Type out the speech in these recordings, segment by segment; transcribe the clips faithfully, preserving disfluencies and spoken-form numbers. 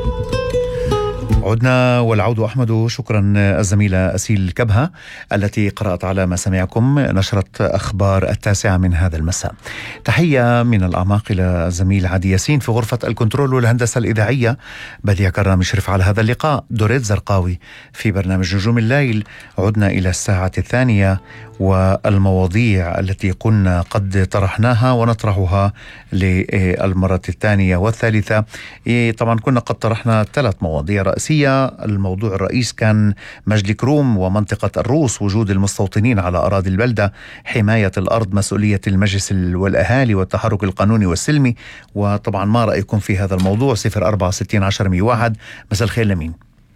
عدنا والعود أحمد. شكرا الزميلة أسيل كبهة التي قرأت على مسامعكم نشرة أخبار التاسعة من هذا المساء. تحية من الأعماق إلى الزميل عادي ياسين في غرفة الكنترول والهندسة الإذاعية. بديع كرام يشرف على هذا اللقاء. دوريت زرقاوي في برنامج نجوم الليل. عدنا إلى الساعة الثانية والمواضيع التي كنا قد طرحناها ونطرحها للمرة الثانية والثالثة. طبعا كنا قد طرحنا ثلاث مواضيع رئيسية. الموضوع الرئيس كان مجد كروم ومنطقة الروس، وجود المستوطنين على أراضي البلدة، حماية الأرض، مسؤولية المجلس والأهالي والتحرك القانوني والسلمي. وطبعا ما رأيكم في هذا الموضوع؟ صفر أربعة ستين عشر مية واحد. مساء الخير لمين؟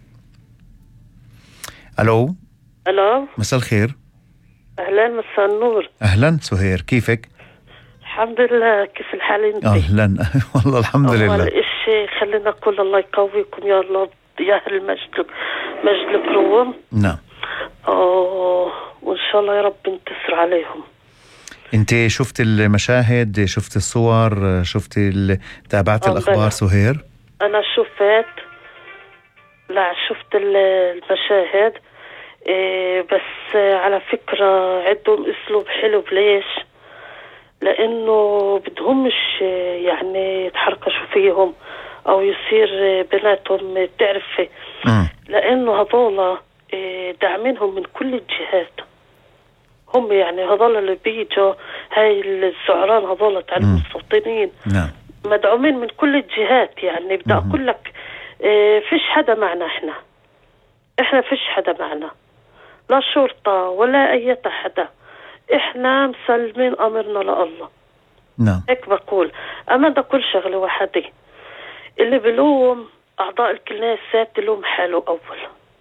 ألو ألو مساء الخير. أهلا، مساء النور. أهلا سهير، كيفك؟ الحمد لله، كيف الحال انت؟ أهلا والله الحمد لله. أول إشي خلينا نقول الله يقويكم يا الله، يا أهل المجد مجد كروم. نعم. أوه، وإن شاء الله يا رب ينتصر عليهم. انت شفت المشاهد، شفت الصور، شفت ال... تابعت الأخبار سهير؟ أنا شفت، لا شفت المشاهد إيه، بس على فكرة عندهم أسلوب حلو. ليش؟ لأنه بدهمش يعني يتحركشوا فيهم أو يصير بيناتهم تعرف، لأنه هذولا داعمينهم من كل الجهات. هم يعني هذولا اللي بيجوا، هاي الزعران هذولا تاع المستوطنين مدعومين من كل الجهات. يعني بدي أقول لك فيش حدا معنا، إحنا إحنا فيش حدا معنا، لا شرطة ولا أي حدا. إحنا مسلمين أمرنا لله. نعم. هيك بقول. أما ده كل شغلة واحدة، اللي بلوم أعضاء الكنيسات يلوم حاله أول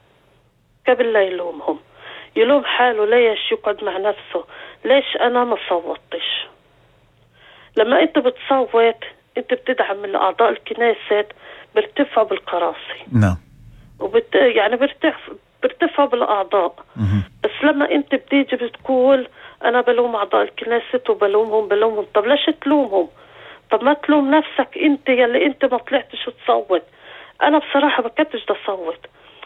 قبل لا يلومهم. يلوم حاله. ليش؟ يقعد مع نفسه. ليش أنا ما صوتش؟ لما أنت بتصوت أنت بتدعم من أعضاء الكنيسات، بيرتفعوا بالقراصي. نعم. وبت يعني بيرتفع بيرتفعوا بالأعضاء. بس لما أنت بتيجي بتقول أنا بلوم أعضاء الكنيسة وبلومهم بلومهم، طب ليش تلومهم؟ طب ما تلوم نفسك أنت يلي أنت ما طلعتش وتصوت. أنا بصراحة ما كنتش دا صوت،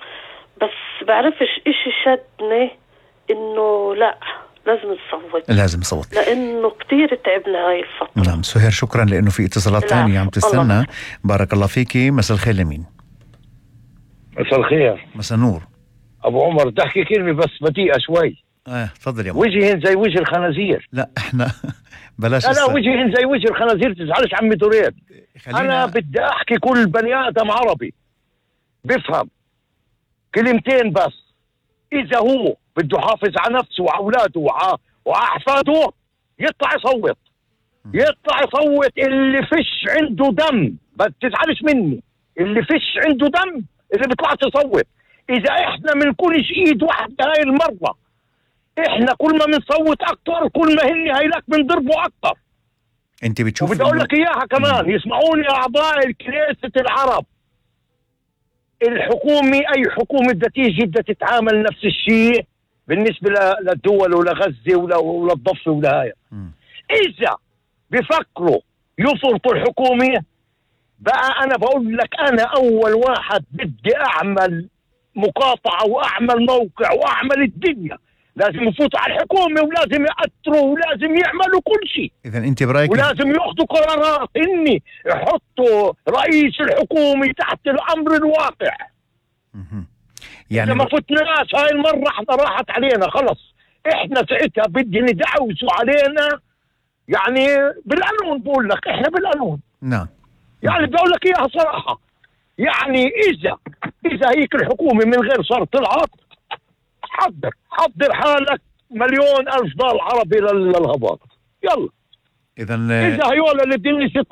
بس بعرفش إشي شدني إنه لا لازم نصوت، لازم نصوت، لأنه كتير تعبنا هاي الفترة. نعم سهير، شكرا لأنه في اتصالات ثانية عم تستنى. بارك الله فيكي. مساء الخير لمين؟ مساء الخير. مساء النور. أبو عمر، تحكي كلمة بس بطيئة شوي. اه تفضل يا ابو. وجهين زي وجه الخنازير. لا احنا بلاش. لا لا وجهين زي وجه الخنازير، تزعلش عمي دوريت. انا بدي احكي كل بني ادم عربي بفهم كلمتين بس. اذا هو بده يحافظ على نفسه واولاده واحفاده يطلع يصوت، يطلع يصوت. اللي فيش عنده دم ما تزعلش مني، اللي فيش عنده دم اللي بيطلع تصوت. اذا احنا منكونش ايد واحده هاي المره، احنا كل ما بنصوت اكتر كل ما هن هيلك بنضربوا اكتر. انت بتشوف؟ وبدي اقول لك اياها كمان. يسمعوني اعضاء الكنيسة العرب، الحكومة اي حكومة بدها تيجي بدها تتعامل نفس الشيء بالنسبة للدول ولغزة وللضفة ولهاي. اذا بفكروا يفرطوا الحكومة بقى، انا بقول لك انا اول واحد بدي اعمل مقاطعة واعمل موقع واعمل الدنيا. لازم يفوتوا على الحكومة ولازم يأثروا ولازم يعملوا كل شيء. إذا أنت برأيك ولازم يأخذوا قرارات إني يحطوا رئيس الحكومة تحت الأمر الواقع. يعني إذا ما فتناش هاي المرة احنا راحت علينا خلص. احنا ساعتها بدي ندعوسوا علينا يعني بالقانون. بقول لك احنا بالقانون. نعم. يعني بدي اقول لك اياها صراحة. يعني اذا اذا هيك الحكومة من غير صار طلعت، حضر حضر حالك مليون ألف دولار عربي للهباط. يلا. إذا إذا هيولا اللي بدهم